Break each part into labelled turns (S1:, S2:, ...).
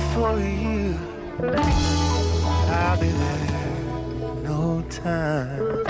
S1: for you. I'll be there, no time.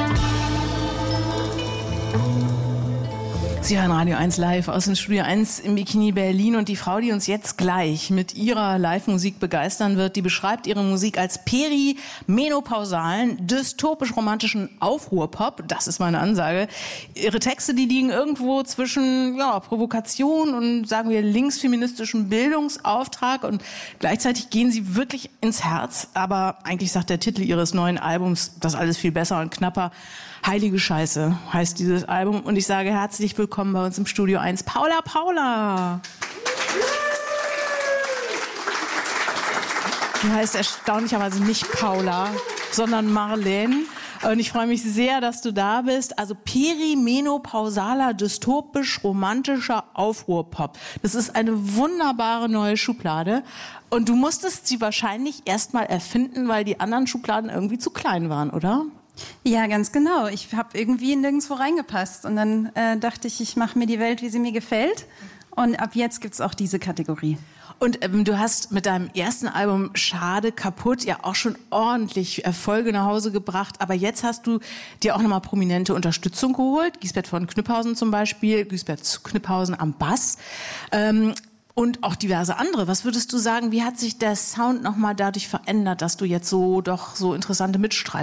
S2: Sie hören Radio 1 live aus dem Studio 1 im Bikini Berlin und die Frau, die uns jetzt gleich mit ihrer Live-Musik begeistern wird, die beschreibt ihre Musik als perimenopausalen, dystopisch-romantischen Aufruhrpop. Das ist meine Ansage. Ihre Texte, die liegen irgendwo zwischen Provokation und, sagen wir, linksfeministischem Bildungsauftrag und gleichzeitig gehen sie wirklich ins Herz. Aber eigentlich sagt der Titel ihres neuen Albums das alles viel besser und knapper. Heilige Scheiße heißt dieses Album und ich sage herzlich willkommen bei uns im Studio 1, Paula. Du heißt erstaunlicherweise nicht Paula, sondern Marlene. Und ich freue mich sehr, dass du da bist. Also perimenopausaler, dystopisch-romantischer Aufruhrpop. Das ist eine wunderbare neue Schublade. Und du musstest sie wahrscheinlich erst mal erfinden, weil die anderen Schubladen irgendwie zu klein waren, oder?
S3: Ja, ganz genau. Ich habe irgendwie nirgendwo reingepasst. Und dann dachte ich mache mir die Welt, wie sie mir gefällt. Und ab jetzt gibt's auch diese Kategorie.
S2: Und du hast mit deinem ersten Album Schade kaputt ja auch schon ordentlich Erfolge nach Hause gebracht. Aber jetzt hast du dir auch nochmal prominente Unterstützung geholt. Giesbert von Kniphausen zum Beispiel, Giesbert Kniphausen am Bass. Und auch diverse andere. Was würdest du sagen, wie hat sich der Sound nochmal dadurch verändert, dass du jetzt so interessante Mitstreiter